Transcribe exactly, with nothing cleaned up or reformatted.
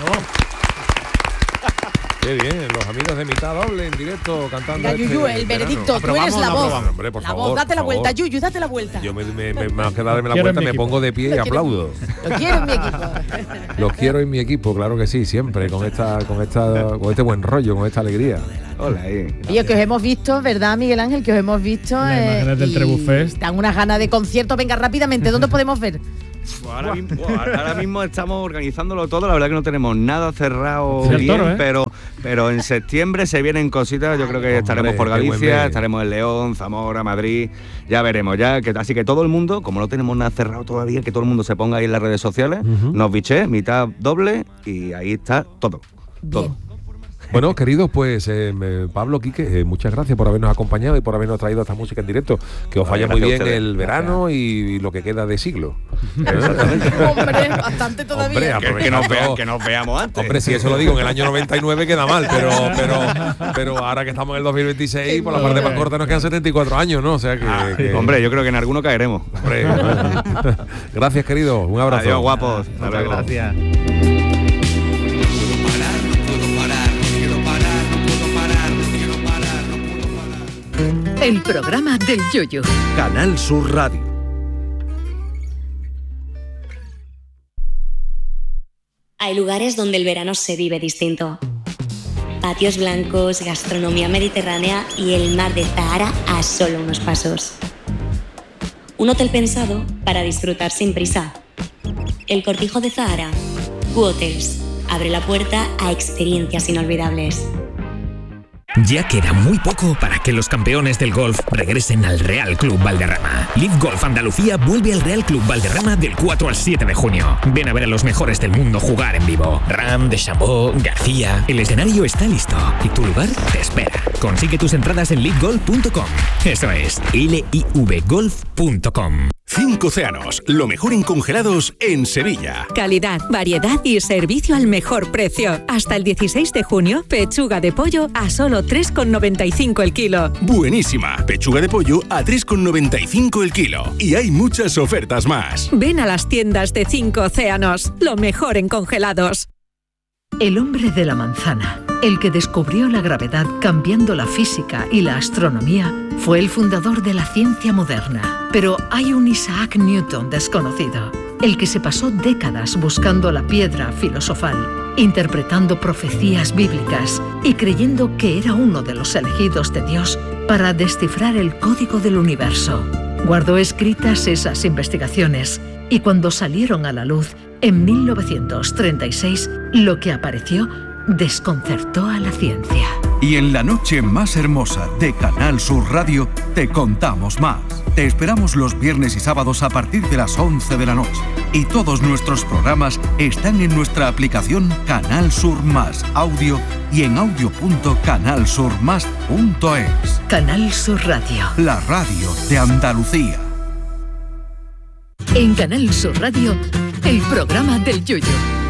Qué bien, los amigos de Mitad Doble en directo cantando. Venga, Yuyu, este el veredicto, tú verano. eres la voz. Hombre, por la favor, voz, date por la favor. vuelta, Yuyu, date la vuelta. Yo me, me, me, más que darme la Quiero vuelta en mi me pongo de pie y Lo quiero- aplaudo. Lo quiero en mi equipo. Los quiero en mi equipo, claro que sí, siempre, con esta, con esta, con este buen rollo, con esta alegría. Hola, ahí. Oye, que os hemos visto, ¿verdad, Miguel Ángel? Que os hemos visto. Las imágenes del y Trebufest. Dan unas ganas de concierto. Venga, rápidamente, ¿dónde podemos ver? Ahora mismo, ahora mismo estamos organizándolo todo, la verdad que no tenemos nada cerrado Sí, el bien, toro, ¿eh? pero, pero en septiembre se vienen cositas, yo creo que Hombre, estaremos por qué buen Galicia, mes. estaremos en León, Zamora, Madrid, ya veremos, ya que así que todo el mundo, como no tenemos nada cerrado todavía, que todo el mundo se ponga ahí en las redes sociales, Ujú. nos biché, mitad doble y ahí está todo. Todo. Bien. Bueno, queridos, pues eh, me- Pablo, Quique, eh, muchas gracias por habernos acompañado y por habernos traído esta música en directo. Que os vaya Gracias muy a bien ustedes. el verano y lo que queda de siglo. Hombre, bastante todavía. Hombre, Que, que aprovechando- nos vean, que nos veamos antes. Hombre, si eso lo digo en el año noventa y nueve queda mal, pero pero pero ahora que estamos en el dos mil veintiséis, por la parte más corta nos quedan setenta y cuatro años, ¿no? O sea que, Ah, que- hombre, yo creo que en alguno caeremos. hombre, gracias, querido. Un abrazo. Adiós, guapos. Hasta Muchas luego. gracias. El programa del Yoyo. Canal Sur Radio. Hay lugares donde el verano se vive distinto. Patios blancos, gastronomía mediterránea y el mar de Zahara a solo unos pasos. Un hotel pensado para disfrutar sin prisa. El Cortijo de Zahara. Q-Hotels. Abre la puerta a experiencias inolvidables. Ya queda muy poco para que los campeones del golf regresen al Real Club Valderrama. Live Golf Andalucía vuelve al Real Club Valderrama del cuatro al siete de junio. Ven a ver a los mejores del mundo jugar en vivo. Ram, Deschambault, García. El escenario está listo y tu lugar te espera. Consigue tus entradas en live golf punto com. Eso es, L I V golf punto com. Cinco Océanos, lo mejor en congelados en Sevilla. Calidad, variedad y servicio al mejor precio. Hasta el dieciséis de junio, pechuga de pollo a solo tres con noventa y cinco el kilo. Buenísima, pechuga de pollo a tres con noventa y cinco el kilo. Y hay muchas ofertas más. Ven a las tiendas de Cinco Océanos, lo mejor en congelados. El hombre de la manzana, el que descubrió la gravedad cambiando la física y la astronomía, fue el fundador de la ciencia moderna. Pero hay un Isaac Newton desconocido, el que se pasó décadas buscando la piedra filosofal, interpretando profecías bíblicas y creyendo que era uno de los elegidos de Dios para descifrar el código del universo. Guardó escritas esas investigaciones y cuando salieron a la luz, en mil novecientos treinta y seis, lo que apareció desconcertó a la ciencia. Y en la noche más hermosa de Canal Sur Radio te contamos más. Te esperamos los viernes y sábados a partir de las once de la noche. Y todos nuestros programas están en nuestra aplicación Canal Sur Más Audio y en audio punto canal sur más punto es. Canal Sur Radio. La radio de Andalucía. En Canal Sur Radio, el programa del Yoyo.